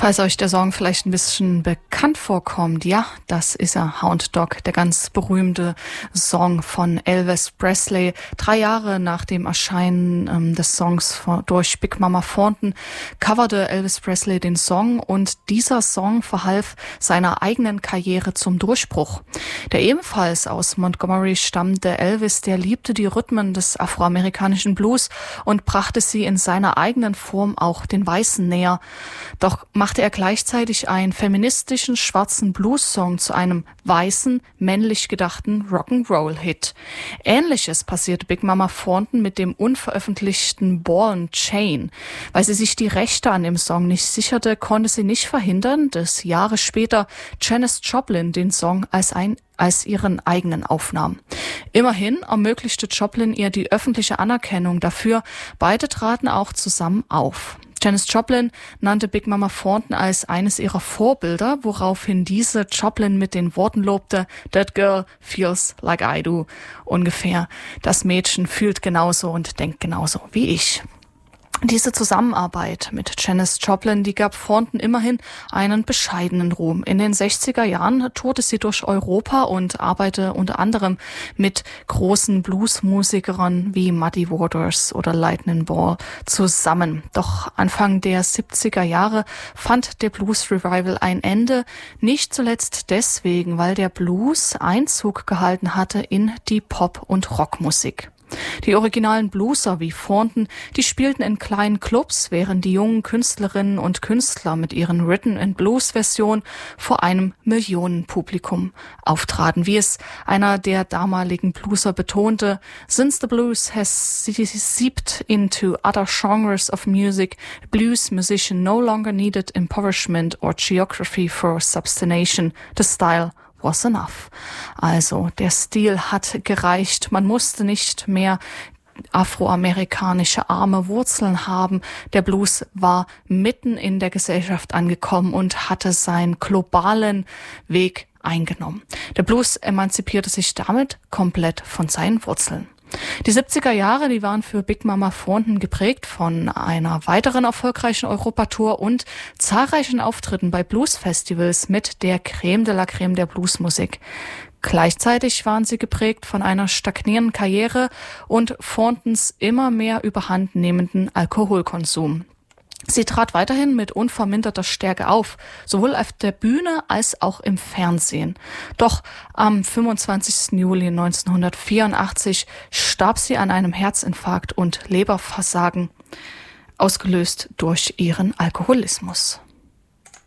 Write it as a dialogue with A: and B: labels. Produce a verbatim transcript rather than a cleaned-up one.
A: Falls euch der Song vielleicht ein bisschen bekannt vorkommt, ja, das ist er, Hound Dog, der ganz berühmte Song von Elvis Presley. Drei Jahre nach dem Erscheinen ähm, des Songs von, durch Big Mama Thornton coverte Elvis Presley den Song und dieser Song verhalf seiner eigenen Karriere zum Durchbruch. Der ebenfalls aus Montgomery stammende Elvis, der liebte die Rhythmen des afroamerikanischen Blues und brachte sie in seiner eigenen Form auch den Weißen näher. Doch machte er gleichzeitig einen feministischen schwarzen Blues-Song zu einem weißen, männlich gedachten Rock'n'Roll-Hit. Ähnliches passierte Big Mama Thornton mit dem unveröffentlichten Ball and Chain. Weil sie sich die Rechte an dem Song nicht sicherte, konnte sie nicht verhindern, dass Jahre später Janis Joplin den Song als ein als ihren eigenen aufnahm. Immerhin ermöglichte Joplin ihr die öffentliche Anerkennung dafür. Beide traten auch zusammen auf. Janis Joplin nannte Big Mama Thornton als eines ihrer Vorbilder, woraufhin diese Joplin mit den Worten lobte, "That girl feels like I do." Ungefähr, das Mädchen fühlt genauso und denkt genauso wie ich. Diese Zusammenarbeit mit Janis Joplin, die gab Thornton immerhin einen bescheidenen Ruhm. In den sechziger Jahren tourte sie durch Europa und arbeitete unter anderem mit großen Bluesmusikern wie Muddy Waters oder Lightning Ball zusammen. Doch Anfang der siebziger Jahre fand der Blues Revival ein Ende, nicht zuletzt deswegen, weil der Blues Einzug gehalten hatte in die Pop- und Rockmusik. Die originalen Blueser wie Thornton, die spielten in kleinen Clubs, während die jungen Künstlerinnen und Künstler mit ihren Rhythm-and-Blues-Versionen vor einem Millionenpublikum auftraten. Wie es einer der damaligen Blueser betonte, "Since the blues has seeped into other genres of music, blues musician no longer needed impoverishment or geography for substantiation. The style was enough." Also der Stil hat gereicht. Man musste nicht mehr afroamerikanische arme Wurzeln haben. Der Blues war mitten in der Gesellschaft angekommen und hatte seinen globalen Weg eingenommen. Der Blues emanzipierte sich damit komplett von seinen Wurzeln. Die siebziger Jahre, die waren für Big Mama Thornton geprägt von einer weiteren erfolgreichen Europatour und zahlreichen Auftritten bei Bluesfestivals mit der Creme de la Creme der Bluesmusik. Gleichzeitig waren sie geprägt von einer stagnierenden Karriere und Thorntons immer mehr überhand nehmenden Alkoholkonsum. Sie trat weiterhin mit unverminderter Stärke auf, sowohl auf der Bühne als auch im Fernsehen. Doch am fünfundzwanzigsten Juli neunzehnhundertvierundachtzig starb sie an einem Herzinfarkt und Leberversagen, ausgelöst durch ihren Alkoholismus.